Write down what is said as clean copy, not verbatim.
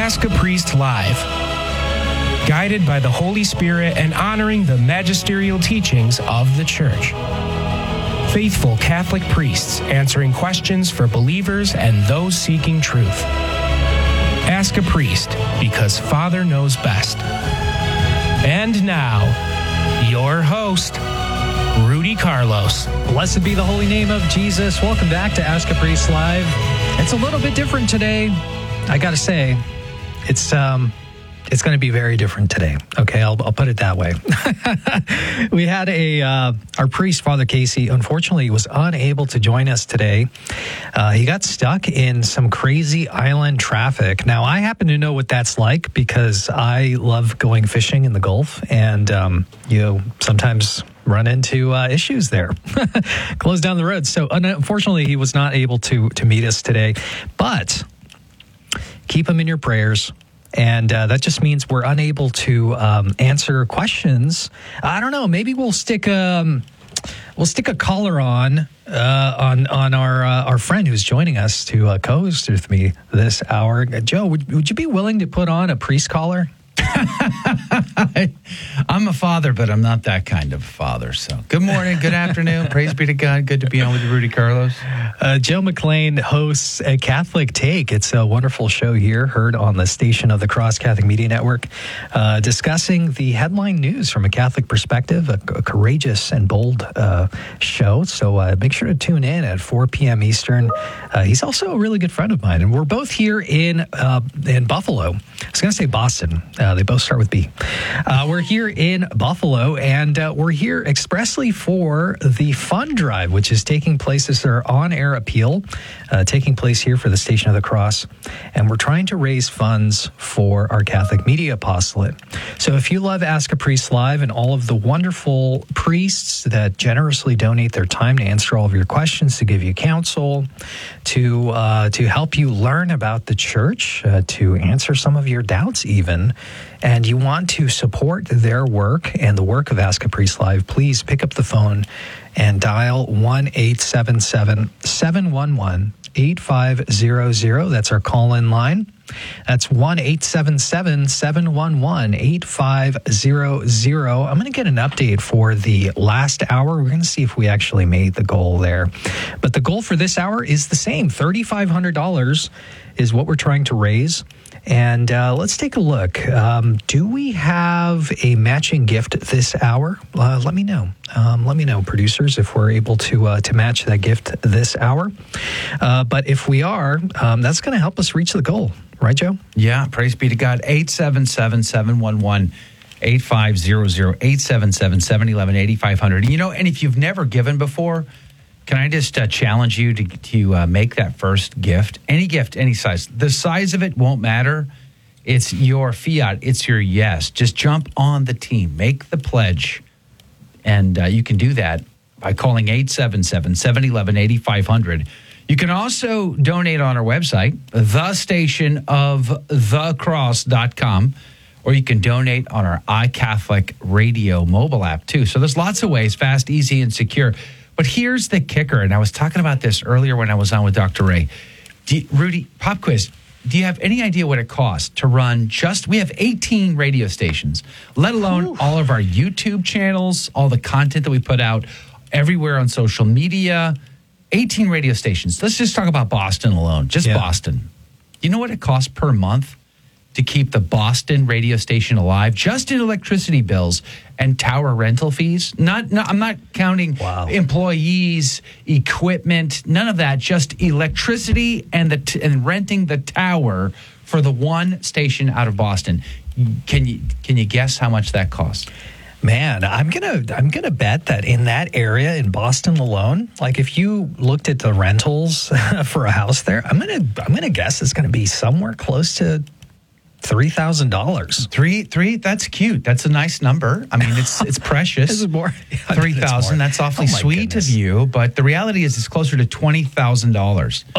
Ask a Priest Live. Guided by the Holy Spirit and honoring the magisterial teachings of the Church. Faithful Catholic priests answering questions for believers and those seeking truth. Ask a Priest, because Father knows best. And now, your host, Rudy Carlos. Blessed be the holy name of Jesus. Welcome back to Ask a Priest Live. It's a little bit different today. I got to say, it's going to be very different today. Okay, I'll put it that way. We had our priest, Father Casey, unfortunately was unable to join us today. He got stuck in some crazy island traffic. Now, I happen to know what that's like because I love going fishing in the Gulf, and sometimes run into issues there. Close down the road. So unfortunately, he was not able to meet us today, but keep him in your prayers. And that just means we're unable to answer questions. I don't know. Maybe we'll stick a caller on our friend who's joining us to co-host with me this hour. Joe, would you be willing to put on a priest caller? I'm a father, but I'm not that kind of father. So good morning, good afternoon. Praise be to God. Good to be on with you, Rudy Carlos. Joe McLean hosts a Catholic Take. It's a wonderful show here, heard on the Station of the Cross Catholic Media Network, discussing the headline news from a Catholic perspective, a courageous and bold show. So make sure to tune in at 4 p.m. Eastern. He's also a really good friend of mine, and we're both here in Buffalo. I was going to say Boston. They both start with B. We're here in Buffalo, and we're here expressly for the Fund Drive, which is taking place. This is our on-air appeal, taking place here for the Station of the Cross, and we're trying to raise funds for our Catholic Media Apostolate. So if you love Ask a Priest Live and all of the wonderful priests that generously donate their time to answer all of your questions, to give you counsel, to help you learn about the Church, to answer some of your doubts even, and you want to support their work and the work of Ask a Priest Live, please pick up the phone and dial 1-877-711-8500. That's our call-in line. That's 1-877-711-8500. I'm going to get an update for the last hour. We're going to see if we actually made the goal there. But the goal for this hour is the same. $3,500 is what we're trying to raise. And let's take a look. Do we have a matching gift this hour? Let me know. Let me know, producers, if we're able to match that gift this hour. But if we are, that's going to help us reach the goal. Right, Joe? Yeah, praise be to God. 877-711-8500, 877-711-8500. And if you've never given before, can I just challenge you to make that first gift? Any gift, any size. The size of it won't matter. It's your fiat. It's your yes. Just jump on the team. Make the pledge. And you can do that by calling 877-711-8500. You can also donate on our website, thestationofthecross.com, or you can donate on our iCatholic radio mobile app, too. So there's lots of ways, fast, easy, and secure. But here's the kicker, and I was talking about this earlier when I was on with Dr. Ray. Rudy, pop quiz, do you have any idea what it costs to run we have 18 radio stations, let alone all of our YouTube channels, all the content that we put out everywhere on social media, 18 radio stations. Let's just talk about Boston alone, Boston. You know what it costs per month to keep the Boston radio station alive, just in electricity bills and tower rental fees? I'm not counting employees, equipment, none of that. Just electricity and renting the tower for the one station out of Boston. Can you guess how much that costs? Man, I'm gonna bet that in that area in Boston alone, like if you looked at the rentals for a house there, I'm gonna guess it's gonna be somewhere close to $3,000. Three. That's cute. That's a nice number. I mean, it's precious. This is more. 3,000. That's awfully sweet of you. But the reality is, it's closer to $20,000.